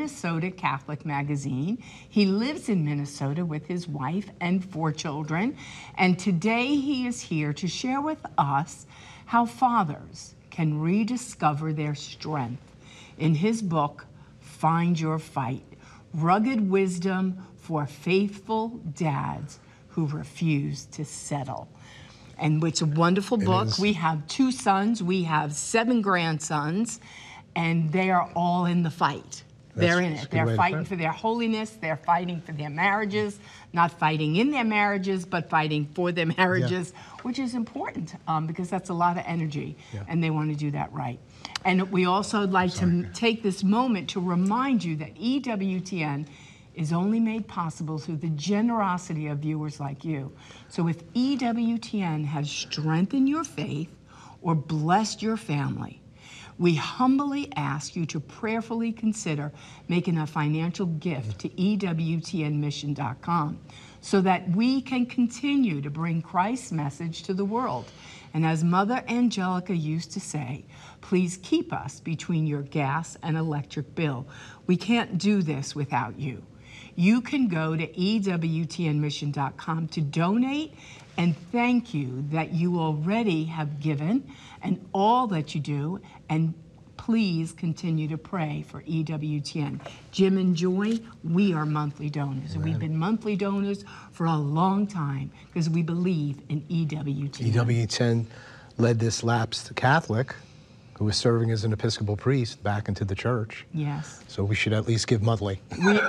Minnesota Catholic Magazine. He lives in Minnesota with his wife and 4 children. And today he is here to share with us how fathers can rediscover their strength in his book, Find Your Fight, Rugged Wisdom for Faithful Dads Who Refuse to Settle. And it's a wonderful book. We have 2 sons, we have 7 grandsons, and they are all in the fight. They're in it. They're fighting for their holiness. They're fighting for their marriages, not fighting in their marriages, but fighting for their marriages, which is important because that's a lot of energy, and they want to do that right. And we also like to take this moment to remind you that EWTN is only made possible through the generosity of viewers like you. So if EWTN has strengthened your faith or blessed your family, we humbly ask you to prayerfully consider making a financial gift to EWTNmission.com so that we can continue to bring Christ's message to the world. And as Mother Angelica used to say, please keep us between your gas and electric bill. We can't do this without you. You can go to EWTNmission.com to donate, and thank you that you already have given and all that you do, and please continue to pray for EWTN. Jim and Joy, we are monthly donors. Amen. We've been monthly donors for a long time because we believe in EWTN. EWTN led this lapsed Catholic who was serving as an Episcopal priest back into the church. Yes. So we should at least give monthly.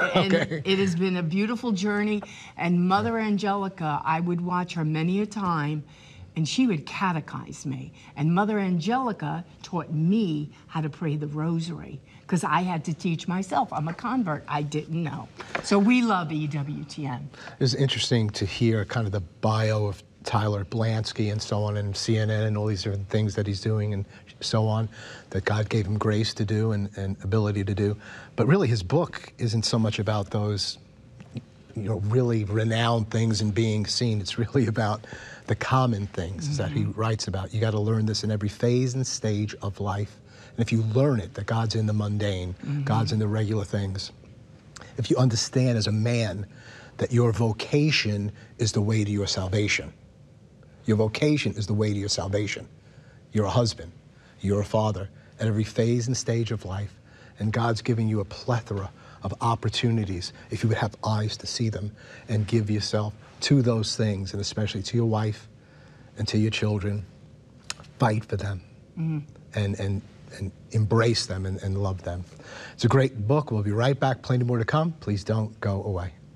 It has been a beautiful journey, and Mother Angelica, I would watch her many a time, and she would catechize me. And Mother Angelica taught me how to pray the rosary, because I had to teach myself. I'm a convert. I didn't know. So we love EWTN. It's interesting to hear kind of the bio of Tyler Blansky and so on, and CNN and all these different things that he's doing and so on, that God gave him grace to do and ability to do. But really his book isn't so much about those, really renowned things and being seen. It's really about the common things that he writes about. You got to learn this in every phase and stage of life. And if you learn it, that God's in the mundane, God's in the regular things. If you understand as a man that your vocation is the way to your salvation. Your vocation is the way to your salvation. You're a husband, you're a father at every phase and stage of life, and God's giving you a plethora of opportunities if you would have eyes to see them and give yourself to those things, and especially to your wife and to your children. Fight for them and embrace them and love them. It's a great book. We'll be right back. Plenty more to come. Please don't go away.